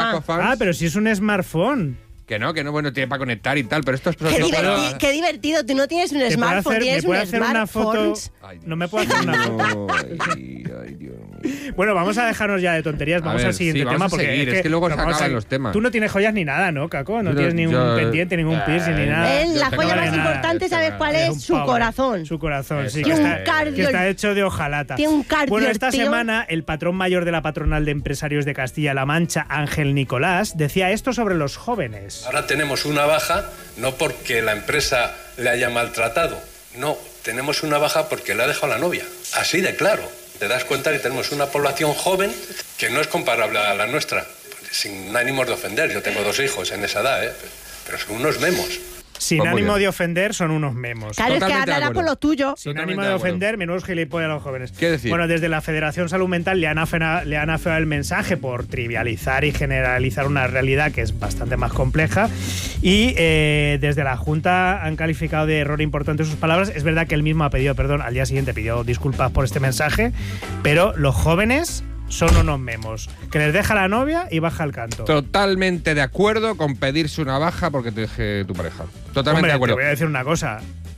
Ah, pero si es un smartphone. Que no, bueno, tiene para conectar y tal, pero esto es... Qué divertido, tú no tienes un smartphone, tienes un smartphone. No me puedo hacer una foto. Ay, Dios mío. Bueno, vamos a dejarnos ya de tonterías, vamos al siguiente tema. Porque es que luego se acaban los temas. Tú no tienes joyas ni nada, ¿no, Caco? No tienes ningún pendiente, ningún piercing ni nada. La joya más importante, ¿sabes cuál es? Su corazón. Su corazón, sí. Que está hecho de hojalata. Tiene un cardio. Bueno, esta semana el patrón mayor de la patronal de empresarios de Castilla-La Mancha, Ángel Nicolás, decía esto sobre los jóvenes. Ahora tenemos una baja no porque la empresa le haya maltratado, no, tenemos una baja porque le ha dejado la novia. Así de claro. Te das cuenta que tenemos una población joven que no es comparable a la nuestra. Sin ánimos de ofender, yo tengo 2 hijos en esa edad, pero son unos memos. Sin ánimo de ofender, son unos memos. Claro, es que hablará por lo tuyo. Sin ánimo de ofender, menudos gilipollas a los jóvenes. ¿Qué decir? Bueno, desde la Federación Salud Mental le han afeado el mensaje por trivializar y generalizar una realidad que es bastante más compleja. Y desde la Junta han calificado de error importante sus palabras. Es verdad que él mismo ha pedido perdón, al día siguiente pidió disculpas por este mensaje, pero los jóvenes son unos memos, que les deja la novia y baja el canto. Totalmente de acuerdo con pedirse una baja porque te deje tu pareja. Totalmente de acuerdo. Te voy a decir una cosa.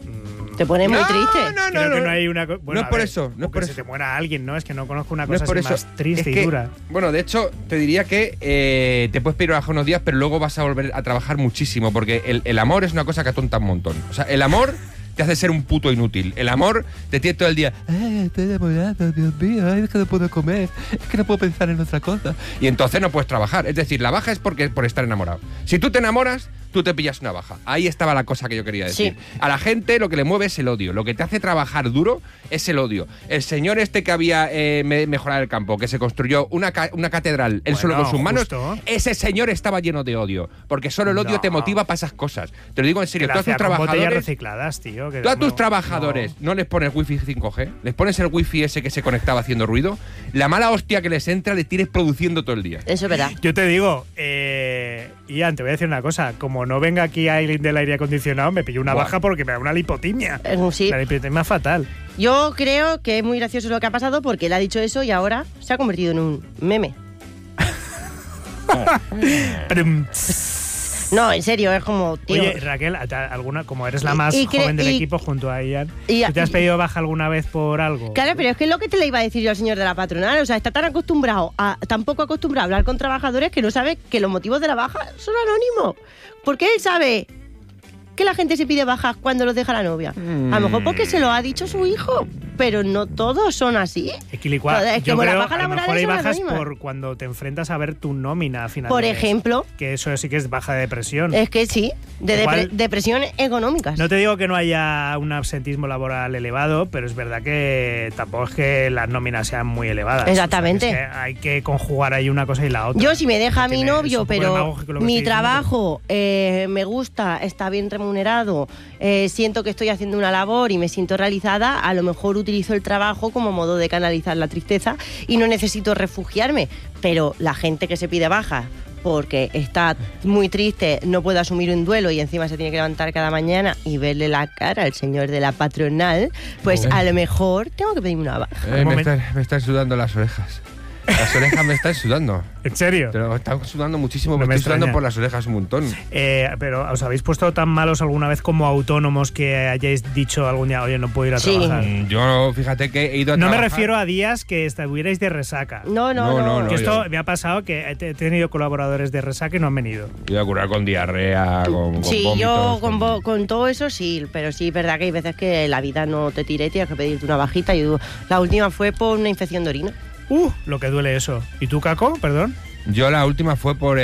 Te pone muy triste. Creo que no hay una... Bueno, no es por eso. No es por eso. Se te muera alguien, ¿no? Es que no conozco una no cosa así más triste y dura. Bueno, de hecho, te diría que te puedes pedir una baja unos días, pero luego vas a volver a trabajar muchísimo, porque el amor es una cosa que atonta un montón. O sea, el amor te hace ser un puto inútil. El amor te tiene todo el día. Estoy enamorado, Dios mío, es que no puedo comer, es que no puedo pensar en otra cosa. Y entonces no puedes trabajar. Es decir, la baja es por estar enamorado. Si tú te enamoras, tú te pillas una baja. Ahí estaba la cosa que yo quería decir. Sí. A la gente lo que le mueve es el odio. Lo que te hace trabajar duro es el odio. El señor este que había mejorado el campo, que se construyó una catedral, él solo con sus manos, ese señor estaba lleno de odio. Porque solo el odio te motiva para esas cosas. Te lo digo en serio. Todos tus trabajadores, recicladas, tío, tú a tus trabajadores no les pones wifi 5G, les pones el wifi ese que se conectaba haciendo ruido, la mala hostia que les entra le tienes produciendo todo el día. Eso es verdad. Yo te digo, Ian, te voy a decir una cosa, como no venga aquí Aileen del aire acondicionado, me pillo una baja porque me da una lipotimia. Sí. La lipotimia fatal. Yo creo que es muy gracioso lo que ha pasado porque él ha dicho eso y ahora se ha convertido en un meme. No, en serio, es como, tío. Oye, Raquel, como eres la más joven del equipo junto a Ian, ¿tú te has pedido baja alguna vez por algo? Claro, pero es que es lo que te le iba a decir yo al señor de la patronal. O sea, está tan poco acostumbrado a hablar con trabajadores que no sabe que los motivos de la baja son anónimos. Porque él sabe que la gente se pide bajas cuando los deja la novia. A lo mejor porque se lo ha dicho su hijo, pero no todos son así. Es que yo creo, a lo mejor hay bajas por cuando te enfrentas a ver tu nómina a final por de mes, ejemplo. Que eso sí que es baja de depresión. Es que sí, depresión económicas. No te digo que no haya un absentismo laboral elevado, pero es verdad que tampoco es que las nóminas sean muy elevadas. Exactamente. O sea, es que hay que conjugar ahí una cosa y la otra. Yo si me deja mi novio, pero mi trabajo me gusta, está bien remunerado, siento que estoy haciendo una labor y me siento realizada, a lo mejor utilizo el trabajo como modo de canalizar la tristeza y no necesito refugiarme. Pero la gente que se pide baja porque está muy triste, no puede asumir un duelo y encima se tiene que levantar cada mañana y verle la cara al señor de la patronal, pues a lo mejor tengo que pedirme una baja. Me están sudando las orejas. Las orejas me están sudando. ¿En serio? Pero están sudando muchísimo, me estoy sudando por las orejas un montón. Pero ¿os habéis puesto tan malos alguna vez como autónomos que hayáis dicho algún día, oye, no puedo ir a trabajar? Yo, fíjate que he ido a trabajar. No me refiero a días que estuvierais de resaca. No. Que esto me ha pasado que he tenido colaboradores de resaca y no han venido. Yo voy a curar con diarrea, con sí, vómitos, yo con todo eso sí, pero sí es verdad que hay veces que la vida no te tira y tienes que pedirte una bajita. La última fue por una infección de orina. Lo que duele eso. ¿Y tú, Caco? Perdón. Yo la última fue por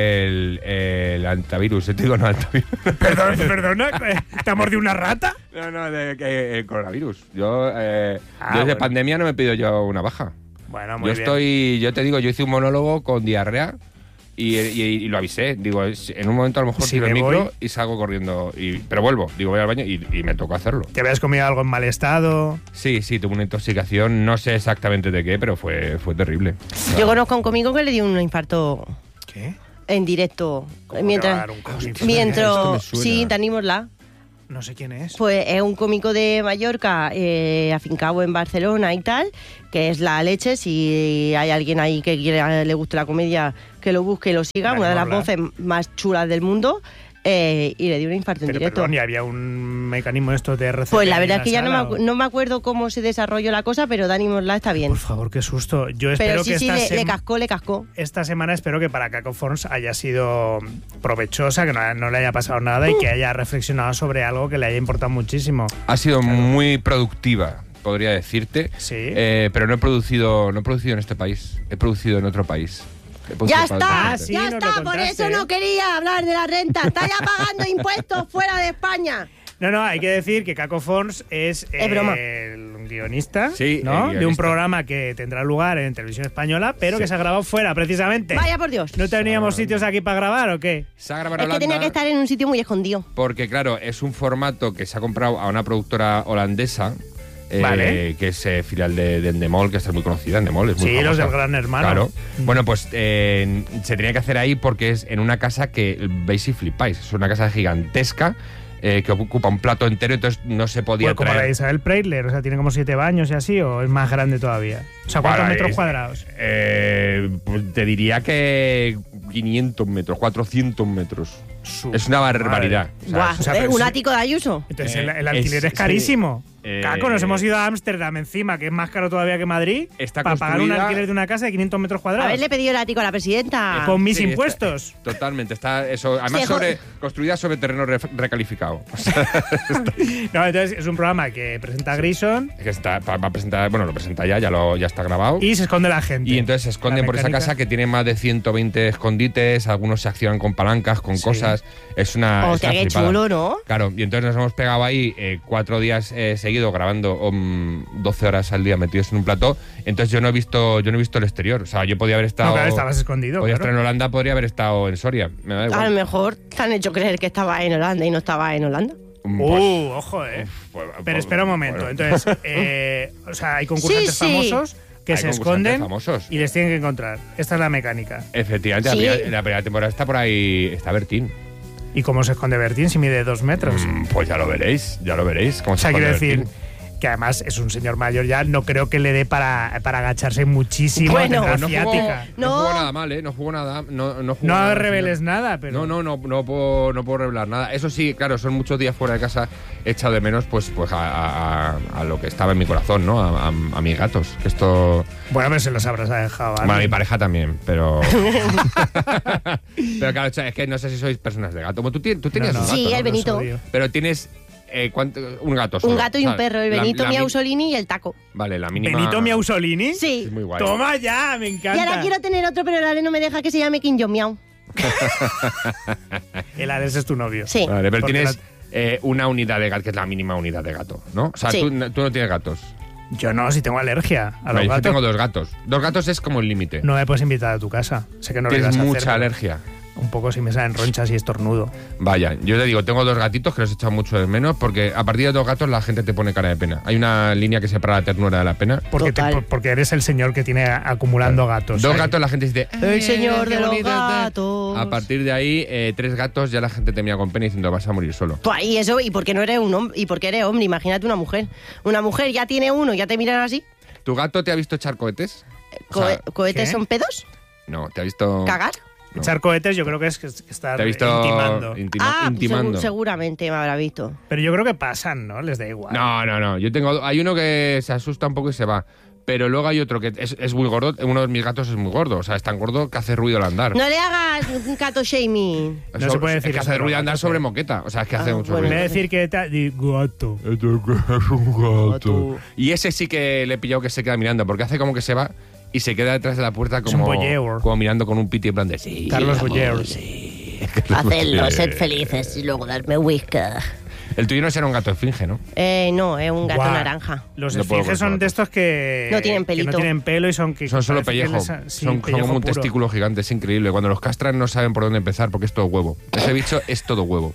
el antivirus. Te digo, no, antivirus. ¿Perdona? ¿Te ha mordido una rata? No, el coronavirus. Yo desde pandemia no me pido yo una baja. Bueno, muy bien. Yo te digo, yo hice un monólogo con diarrea y lo avisé. Digo, en un momento a lo mejor tiro el micro y salgo corriendo. Pero vuelvo, voy al baño y me tocó hacerlo. ¿Te habías comido algo en mal estado? Sí, tuve una intoxicación. No sé exactamente de qué, pero fue terrible. Yo conozco a un cómico que le dio un infarto. ¿Qué? En directo. Mientras sí, tenímosla. No sé quién es. Pues es un cómico de Mallorca, afincado en Barcelona y tal, que es la leche. Si hay alguien ahí que le guste la comedia, que lo busque y lo siga. Una de las voces más chulas del mundo. Y le dio un infarto en directo. Perdón, ¿y había un mecanismo esto de RCP? Pues la verdad es que ya no me acuerdo cómo se desarrolló la cosa, pero Dani Morla está bien. Por favor, qué susto. Yo pero espero sí, que le cascó. Esta semana espero que para Cacophons haya sido provechosa, que no le haya pasado nada y que haya reflexionado sobre algo que le haya importado muchísimo. Ha sido muy productiva, podría decirte. Sí. Pero no he producido en este país. He producido en otro país. Ya está, sí, ya está, por eso no quería hablar de la renta. Está ya pagando impuestos fuera de España. No, hay que decir que Cacophons es broma. El guionista, sí, ¿no? guionista De un programa que tendrá lugar en televisión española, pero que se ha grabado fuera, precisamente. Vaya por Dios. ¿No teníamos sitios aquí para grabar o qué? Se ha grabado en Es que tenía que estar en un sitio muy escondido. Porque, claro, es un formato que se ha comprado a una productora holandesa. Vale. Que es filial de Endemol, que está muy conocida. Endemol es muy Sí, famosa. los del Gran Hermano. Claro. Bueno, pues se tenía que hacer ahí porque es en una casa que veis y flipáis. Es una casa gigantesca que ocupa un plato entero, entonces no se podía Pues como la de Isabel Preisler, o sea, tiene como 7 baños y así, o es más grande todavía. O sea, ¿cuántos metros cuadrados? Pues te diría que 500 metros, 400 metros. Es una barbaridad. Buah, O sea, pero un sí. ático de Ayuso. Entonces el alquiler es carísimo. sí. Caco, nos hemos ido a Ámsterdam encima, que es más caro todavía que Madrid, Está para pagar un construida- alquiler de una casa de 500 metros cuadrados. Haberle pedido el ático a la presidenta. Con mis Sí, impuestos. Totalmente. Está eso. Además, Sí, construida sobre terreno recalificado. O sea, No, entonces es un programa que presenta Grison que va a presentar, bueno, lo presenta ya está grabado. y se esconde la gente. Y entonces se esconden La por esa mecánica. casa que tiene más de 120 escondites, algunos se accionan con palancas, con cosas. Es una. Hostia, es una qué flipada. chulo, ¿no? Claro, y entonces nos hemos pegado ahí 4 días seguidos grabando 12 horas al día metidos en un plató. Entonces yo no he visto el exterior. O sea, yo podía haber estado. No, claro, estabas escondido. Podía claro. estar en Holanda, podría haber estado en Soria. Me da A lo igual. mejor te han hecho creer que estaba en Holanda y no estaba en Holanda. Ojo, Pero espera un momento. Bueno. Entonces, o sea, hay concursantes Sí, sí. famosos que Hay se concursantes esconden famosos. y les tienen que encontrar. Esta es la mecánica. Efectivamente, Sí. la primera temporada está por ahí, está Bertín. ¿Y cómo se esconde Bertín si mide 2 metros? Pues ya lo veréis. Cómo O sea, se quiero esconde decir Bertín. que además es un señor mayor ya, no creo que le dé para agacharse muchísimo. Bueno, tendrá No ciática. no jugó nada mal, ¿eh? No jugó nada. No jugó No nada, reveles señor. nada, pero. No puedo revelar nada. Eso sí, claro, son muchos días fuera de casa. He echado de menos pues a lo que estaba en mi corazón, ¿no? A mis gatos. Que esto. Bueno, pero se los habrás dejado. Bueno, a mi pareja también, pero. Pero claro, es que no sé si sois personas de gato. Bueno, tú tenías No, un gato. Sí, ¿no? el Benito. odio. Pero tienes. Un gato solo. Un gato y un ¿sabes? perro, el Benito, Miausolini y el Taco. Vale, la mínima. ¿Benito Miausolini? Sí. Es muy guay. Toma ya, me Y encanta. ahora quiero tener otro, pero el Ale no me deja que se llame Kim Jong-miau. El Ares es tu novio. Sí. Vale, pero Porque tienes una unidad de gato, que es la mínima unidad de gato, ¿no? O sea, Sí. tú no tienes gatos. Yo no, si tengo alergia a los Vale, yo gatos. tengo 2 gatos. 2 gatos es como el límite. No me puedes invitar a tu casa. Sé que no lo Tienes ibas a hacer, mucha pero alergia. Un poco si me salen ronchas y estornudo. Vaya, yo te digo, tengo 2 gatitos que los he echado mucho de menos porque a partir de 2 gatos la gente te pone cara de pena. Hay una línea que separa la ternura de la pena. Total. Porque eres el señor que tiene acumulando gatos. 2 ¿eh? gatos la gente dice... El señor qué de los bonito está". gatos. A partir de ahí, 3 gatos ya la gente te mira con pena diciendo vas a morir solo. Pues, y eso, ¿y por qué no eres un hombre? ¿Y por qué eres hombre? Imagínate una mujer. Una mujer ya tiene uno, ya te miran así. ¿Tu gato te ha visto echar cohetes? O sea, ¿Cohetes ¿qué? son pedos? no, te ha visto... ¿Cagar? No. Echar cohetes yo creo que es estar Te ha visto intimando. intimando. Seguramente me habrá visto. Pero yo creo que pasan, ¿no? Les da igual. No. Hay uno que se asusta un poco y se va. Pero luego hay otro que es muy gordo. Uno de mis gatos es muy gordo. O sea, es tan gordo que hace ruido al andar. No le hagas un gato shaming. No se puede decir Es que eso hace de los ruido al andar gatos, sobre ¿eh? moqueta. O sea, es que hace mucho bueno. En ruido. vez de decir que gato. Es un gato. Y ese sí que le he pillado que se queda mirando, porque hace como que se va y se queda detrás de la puerta Es un como, voyeur. como mirando con un piti en plan de sí. Carlos amor, Boyer. sí. Hacedlo, sed felices y luego darme whisky. El tuyo no será un gato esfinge, ¿no? No, es un gato Guau. naranja. Los No puedo esfinges con son gatos. de estos que No tienen que no pelito. tienen pelo y son que Son solo parece que pellejo. les- sí, son pellejo como un puro. testículo gigante, es increíble. Cuando los castran no saben por dónde empezar porque es todo huevo. Ese bicho es todo huevo.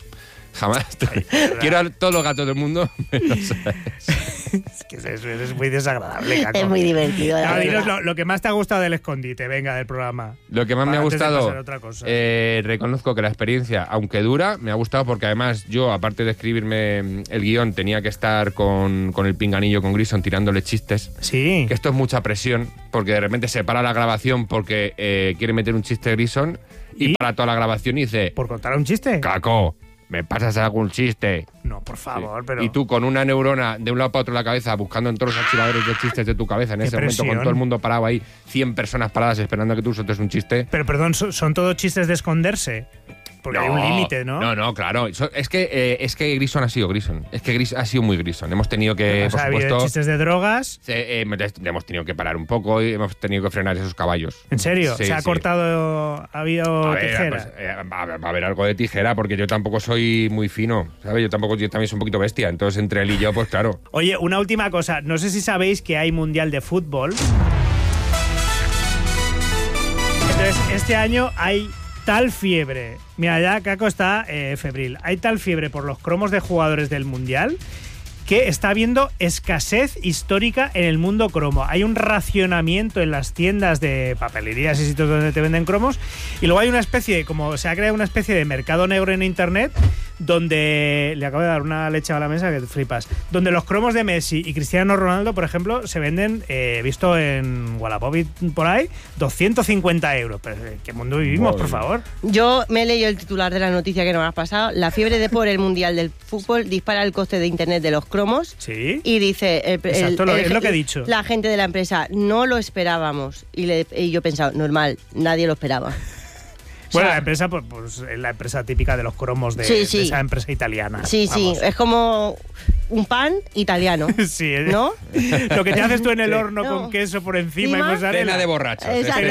Jamás. Quiero a todos los gatos del mundo, menos Es que eso es muy desagradable, Caco. Es muy divertido. Dinos lo que más te ha gustado del escondite, venga, del programa. Lo que más me ha gustado, otra cosa. reconozco que la experiencia, aunque dura, me ha gustado porque además yo, aparte de escribirme el guión, tenía que estar con el pinganillo, con Grison, tirándole chistes. Sí. Que esto es mucha presión, porque de repente se para la grabación porque quiere meter un chiste Grison y para toda la grabación y dice... ¿Por contar un chiste? Caco, ¿me pasas algún chiste? No, por favor, Sí. pero... Y tú con una neurona de un lado para otro de la cabeza, buscando en todos los archivadores de chistes de tu cabeza, en ese momento con todo el mundo parado ahí, 100 personas paradas esperando a que tú sueltes un chiste. Pero perdón, ¿son todos chistes de esconderse? Porque hay un límite, ¿no? No, claro. Es que Grison ha sido Grison. Es que ha sido muy Grison. Hemos tenido que, O sea, por ha habido supuesto... chistes de drogas. hemos tenido que parar un poco y hemos tenido que frenar esos caballos. ¿En serio? Sí, ¿Se ha sí. cortado? ¿Ha habido tijera? Pues, va a haber algo de tijera porque yo tampoco soy muy fino, ¿sabes? Yo también soy un poquito bestia. Entonces, entre él y yo, pues claro. Oye, una última cosa. No sé si sabéis que hay Mundial de Fútbol. Entonces, este año hay tal fiebre. Mira, ya Caco está febril. Hay tal fiebre por los cromos de jugadores del Mundial que está habiendo escasez histórica en el mundo cromo. Hay un racionamiento en las tiendas de papelerías y sitios donde te venden cromos, y luego hay una especie, como se ha creado una especie de mercado negro en internet, donde le acabo de dar una leche a la mesa que te flipas, donde los cromos de Messi y Cristiano Ronaldo, por ejemplo, se venden, visto en Wallapop y por ahí, 250 euros. Pero ¿en qué mundo vivimos, por favor? Yo me he leído el titular de la noticia que nos has pasado. La fiebre de por el Mundial del Fútbol dispara el coste de internet de los cromos. Sí. Y dice... Exacto, es lo que he dicho. La gente de la empresa, no lo esperábamos. Y yo he pensado, normal, nadie lo esperaba. Bueno, la empresa, pues es la empresa típica de los cromos de esa empresa italiana. Sí, Vamos. sí, es como un pan italiano. Sí, ¿no? Lo que te haces tú en el horno con queso por encima y mozzarella. Cena de borrachos.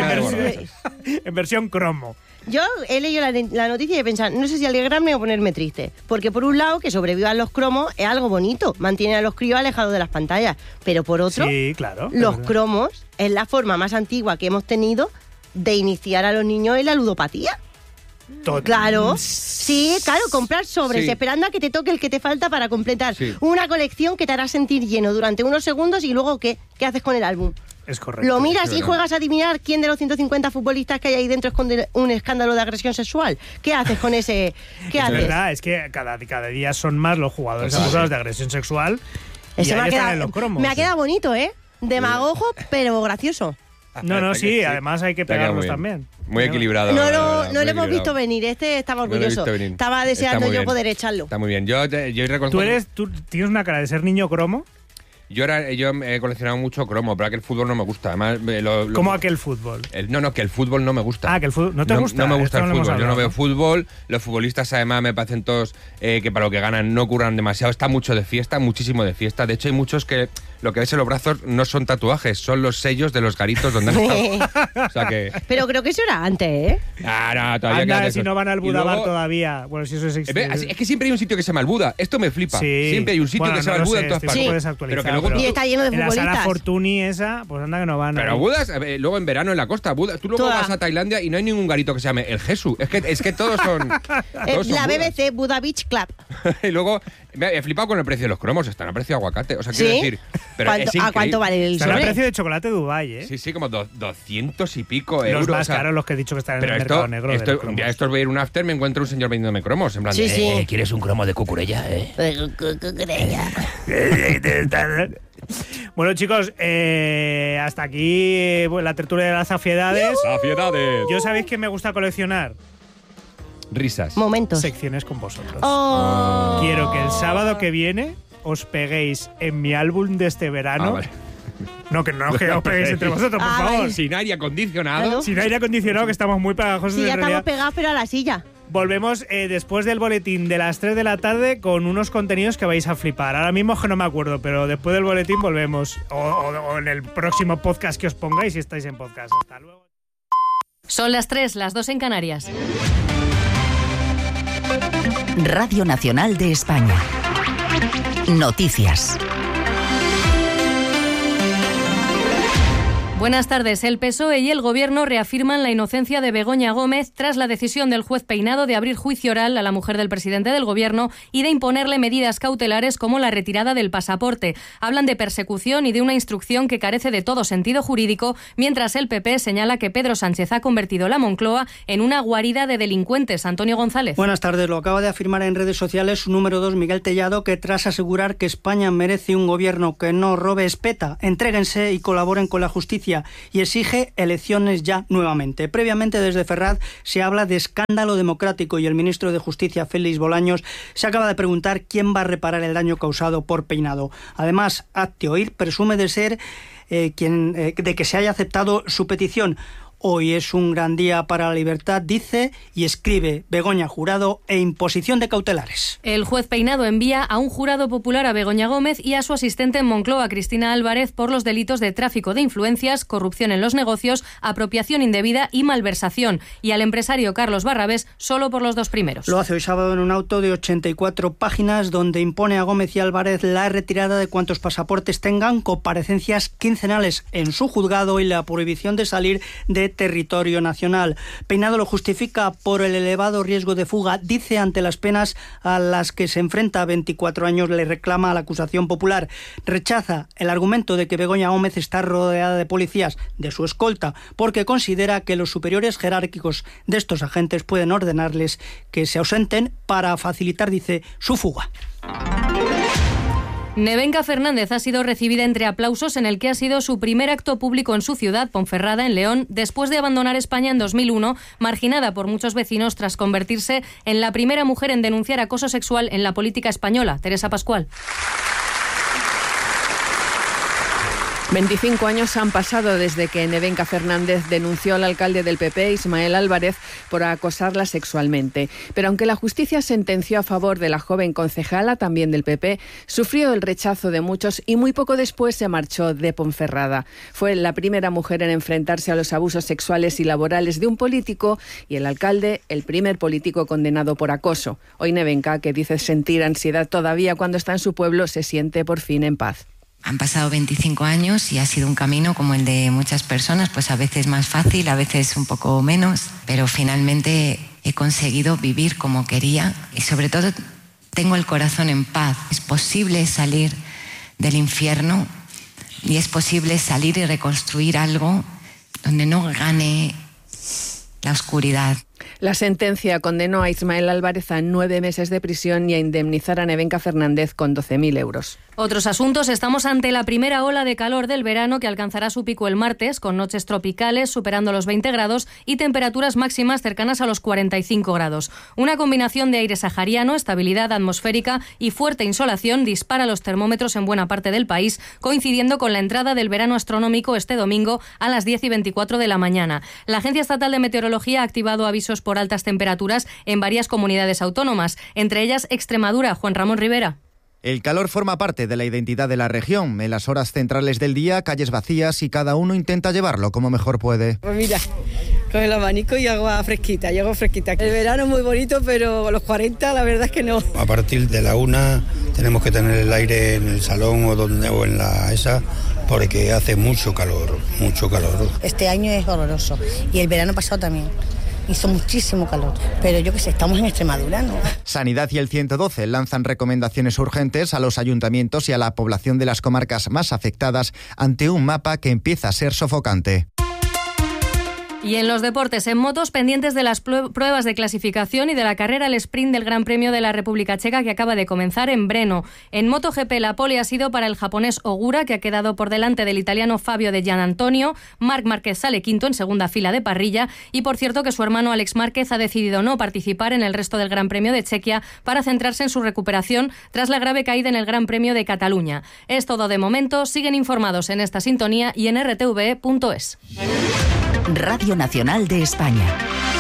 En versión cromo. Yo he leído la noticia y he pensado, no sé si alegrarme o ponerme triste. Porque por un lado, que sobrevivan los cromos es algo bonito, mantiene a los críos alejados de las pantallas. Pero por otro, sí, claro, los cromos es la forma más antigua que hemos tenido de iniciar a los niños en la ludopatía. Claro, sí, claro, comprar sobres esperando a que te toque el que te falta para completar una colección que te hará sentir lleno durante unos segundos y luego ¿qué haces con el álbum? Es correcto. Lo miras y juegas a adivinar quién de los 150 futbolistas que hay ahí dentro esconde un escándalo de agresión sexual. ¿Qué haces con ese? ¿Qué haces? Es verdad, es que cada día son más los jugadores acusados de agresión sexual. Eso y me ahí ha están quedado, en los cromos. me ha quedado bonito, ¿eh? Demagogo, pero gracioso. No, sí, además hay que pegarlos también. Muy equilibrado. No lo hemos visto venir, estaba orgulloso. Estaba deseando yo poder echarlo. Está muy bien. Yo reconozco... ¿Tú tienes una cara de ser niño cromo? Yo he coleccionado mucho cromo, pero aquel fútbol no me gusta. Además, ¿Cómo aquel fútbol? Que el fútbol no me gusta. Ah, que el fútbol no te gusta. No me gusta el fútbol. Yo no veo ¿no? fútbol. Los futbolistas, además, me parecen todos que para lo que ganan no curran demasiado. Está mucho de fiesta, muchísimo de fiesta. De hecho, hay muchos que lo que ves en los brazos no son tatuajes, son los sellos de los garitos donde han estado. O sea que... Pero creo que eso era antes, ¿eh? No, todavía Anda, si no van al Buda Bar todavía. Bueno, si eso es... Es que siempre hay un sitio que se llama el Buda. Esto me flipa. Sí. Siempre hay un sitio que se llama el Buda en todas partes. Puedes actualizar, pero que luego y está lleno de en la futbolistas. sala Fortuny esa, pues anda que no van. Pero Budas, luego en verano en la costa, Buda, tú luego vas a Tailandia y no hay ningún garito que se llame el Jesús. Es que todos son. Todos son la Budas. BBC Buda Beach Club. Y luego he flipado con el precio de los cromos, están a precio de aguacate. O sea, quiero decir. Pero ¿A cuánto vale el Están a sobre? precio de chocolate Dubái, ¿eh? Sí, como 200 y pico euros. Los más caros, los que he dicho que están en el mercado negro. Un día estos voy a ir a un after, me encuentro un señor vendiéndome cromos. En plan, ¿quieres un cromo de cucurella, Cucurella. Bueno, chicos, hasta aquí la tertulia de las zafiedades. ¡Safiedades! Yo sabéis que me gusta coleccionar Risas. Momentos. secciones con vosotros. Oh. Quiero que el sábado que viene os peguéis en mi álbum de este verano. Vale. No, que os peguéis entre vosotros, por favor. Vale. Sin aire acondicionado. Claro. Sin aire acondicionado, que estamos muy pegajosos Sí, en ya realidad. estamos pegados, pero a la silla. Volvemos después del boletín de las 3 de la tarde con unos contenidos que vais a flipar. Ahora mismo es que no me acuerdo, pero después del boletín volvemos. O en el próximo podcast que os pongáis si estáis en podcast. Hasta luego. Son las 3, las 2 en Canarias. Radio Nacional de España. Noticias. Buenas tardes. El PSOE y el Gobierno reafirman la inocencia de Begoña Gómez tras la decisión del juez Peinado de abrir juicio oral a la mujer del presidente del Gobierno y de imponerle medidas cautelares como la retirada del pasaporte. Hablan de persecución y de una instrucción que carece de todo sentido jurídico, mientras el PP señala que Pedro Sánchez ha convertido la Moncloa en una guarida de delincuentes. Antonio González. Buenas tardes. Lo acaba de afirmar en redes sociales su número 2, Miguel Tellado, que tras asegurar que España merece un gobierno que no robe espeta, entréguense y colaboren con la justicia, y exige elecciones ya nuevamente. Previamente, desde Ferraz se habla de escándalo democrático y el ministro de Justicia, Félix Bolaños, se acaba de preguntar quién va a reparar el daño causado por Peinado. Además, Hazte Oír presume de ser de que se haya aceptado su petición. Hoy es un gran día para la libertad, dice y escribe Begoña Jurado, e imposición de cautelares. El juez Peinado envía a un jurado popular a Begoña Gómez y a su asistente en Moncloa, Cristina Álvarez, por los delitos de tráfico de influencias, corrupción en los negocios, apropiación indebida y malversación, y al empresario Carlos Barrabés solo por los 2 primeros. Lo hace hoy sábado en un auto de 84 páginas donde impone a Gómez y Álvarez la retirada de cuantos pasaportes tengan, comparecencias quincenales en su juzgado y la prohibición de salir de territorio nacional. Peinado lo justifica por el elevado riesgo de fuga. Dice, ante las penas a las que se enfrenta, 24 años le reclama a la acusación popular. Rechaza el argumento de que Begoña Gómez está rodeada de policías, de su escolta, porque considera que los superiores jerárquicos de estos agentes pueden ordenarles que se ausenten para facilitar, dice, su fuga. Nevenka Fernández ha sido recibida entre aplausos en el que ha sido su primer acto público en su ciudad, Ponferrada, en León, después de abandonar España en 2001, marginada por muchos vecinos tras convertirse en la primera mujer en denunciar acoso sexual en la política española. Teresa Pascual. 25 años han pasado desde que Nevenka Fernández denunció al alcalde del PP, Ismael Álvarez, por acosarla sexualmente. Pero aunque la justicia sentenció a favor de la joven concejala, también del PP, sufrió el rechazo de muchos y muy poco después se marchó de Ponferrada. Fue la primera mujer en enfrentarse a los abusos sexuales y laborales de un político y el alcalde, el primer político condenado por acoso. Hoy Nevenka, que dice sentir ansiedad todavía cuando está en su pueblo, se siente por fin en paz. Han pasado 25 años y ha sido un camino como el de muchas personas, pues a veces más fácil, a veces un poco menos, pero finalmente he conseguido vivir como quería y sobre todo tengo el corazón en paz. Es posible salir del infierno y es posible salir y reconstruir algo donde no gane la oscuridad. La sentencia condenó a Ismael Álvarez a 9 meses de prisión y a indemnizar a Nevenka Fernández con 12.000 euros. Otros asuntos. Estamos ante la primera ola de calor del verano que alcanzará su pico el martes, con noches tropicales superando los 20 grados y temperaturas máximas cercanas a los 45 grados. Una combinación de aire sahariano, estabilidad atmosférica y fuerte insolación dispara los termómetros en buena parte del país, coincidiendo con la entrada del verano astronómico este domingo a las 10:24 de la mañana. La Agencia Estatal de Meteorología ha activado avisos por altas temperaturas en varias comunidades autónomas, entre ellas Extremadura. Juan Ramón Rivera. El calor forma parte de la identidad de la región. En las horas centrales del día, calles vacías y cada uno intenta llevarlo como mejor puede. Pues mira, con el abanico y agua fresquita, y agua fresquita. El verano es muy bonito, pero a los 40 la verdad es que no. A partir de la 1 tenemos que tener el aire en el salón o en la esa, porque hace mucho calor, mucho calor. Este año es horroroso y el verano pasado también. Hizo muchísimo calor, pero yo qué sé, estamos en Extremadura, ¿no? Sanidad y el 112 lanzan recomendaciones urgentes a los ayuntamientos y a la población de las comarcas más afectadas ante un mapa que empieza a ser sofocante. Y en los deportes, en motos, pendientes de las pruebas de clasificación y de la carrera al sprint del Gran Premio de la República Checa que acaba de comenzar en Brno. En MotoGP, la pole ha sido para el japonés Ogura, que ha quedado por delante del italiano Fabio de Gianantonio. Marc Márquez sale quinto en segunda fila de parrilla y, por cierto, que su hermano Alex Márquez ha decidido no participar en el resto del Gran Premio de Chequia para centrarse en su recuperación tras la grave caída en el Gran Premio de Cataluña. Es todo de momento. Siguen informados en esta sintonía y en rtve.es. Radio Nacional de España.